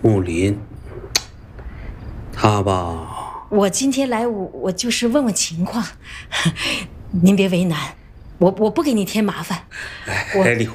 木林，他吧， 我今天来，我就是问问情况，您别为难，我不给你添麻烦。 哎，李